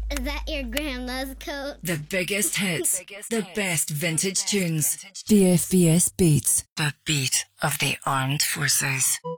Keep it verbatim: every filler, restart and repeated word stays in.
Is that your grandma's coat? The biggest hits, the best vintage tunes. B F B S Beats, the beat of the armed forces.